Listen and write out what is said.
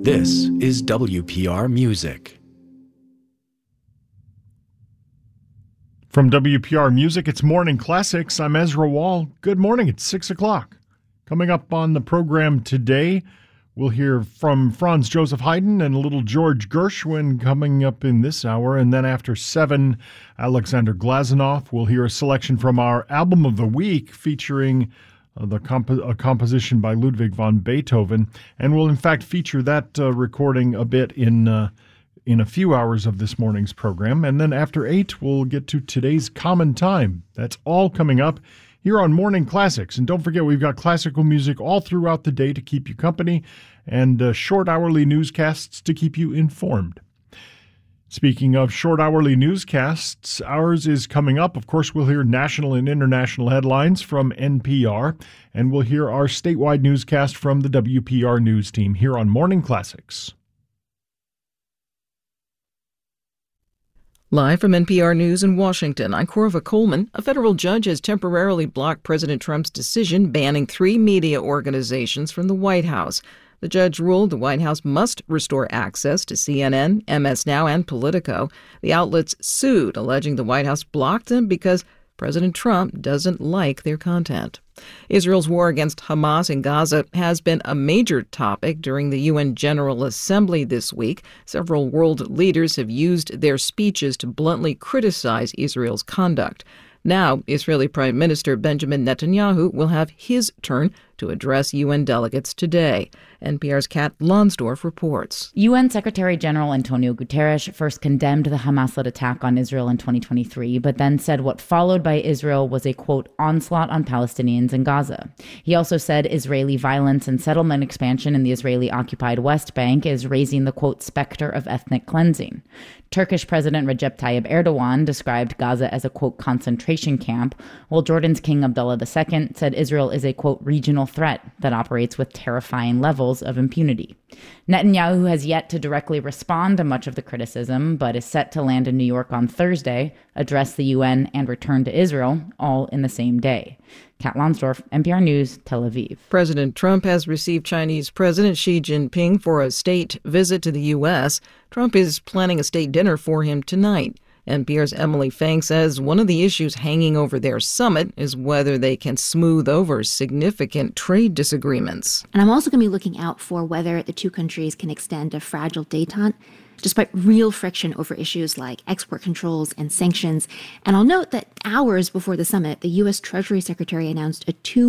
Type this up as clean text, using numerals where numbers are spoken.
This is WPR Music. From WPR Music, it's Morning Classics. I'm Ezra Wall. Good morning. It's 6 o'clock. Coming up on the program today, we'll hear from Franz Joseph Haydn and little George Gershwin coming up in this hour. And then after 7, Alexander Glazunov. We'll hear a selection from our Album of the Week featuring a composition by Ludwig van Beethoven. And we'll, in fact, feature that recording a bit in a few hours of this morning's program. And then after 8, we'll get to today's Common Time. That's all coming up here on Morning Classics. And don't forget, we've got classical music all throughout the day to keep you company and short hourly newscasts to keep you informed. Speaking of short hourly newscasts, ours is coming up. Of course, we'll hear national and international headlines from NPR, and we'll hear our statewide newscast from the WPR News team here on Morning Classics. Live from NPR News in Washington, I'm Corva Coleman. A federal judge has temporarily blocked President Trump's decision banning 3 media organizations from the White House. The judge ruled the White House must restore access to CNN, MS Now, and Politico. The outlets sued, alleging the White House blocked them because President Trump doesn't like their content. Israel's war against Hamas in Gaza has been a major topic during the UN General Assembly this week. Several world leaders have used their speeches to bluntly criticize Israel's conduct. Now, Israeli Prime Minister Benjamin Netanyahu will have his turn to address UN delegates today. NPR's Kat Lonsdorf reports. UN Secretary-General Antonio Guterres first condemned the Hamas-led attack on Israel in 2023, but then said what followed by Israel was a, quote, onslaught on Palestinians in Gaza. He also said Israeli violence and settlement expansion in the Israeli-occupied West Bank is raising the, quote, specter of ethnic cleansing. Turkish President Recep Tayyip Erdogan described Gaza as a, quote, concentration camp, while Jordan's King Abdullah II said Israel is a, quote, regional threat that operates with terrifying levels of impunity. Netanyahu has yet to directly respond to much of the criticism, but is set to land in New York on Thursday, address the UN, and return to Israel, all in the same day. Kat Lonsdorf, NPR News, Tel Aviv. President Trump has received Chinese President Xi Jinping for a state visit to the U.S. Trump is planning a state dinner for him tonight. NPR's Emily Fang says one of the issues hanging over their summit is whether they can smooth over significant trade disagreements. And I'm also going to be looking out for whether the two countries can extend a fragile détente, despite real friction over issues like export controls and sanctions. And I'll note that hours before the summit, the U.S. Treasury Secretary announced a $2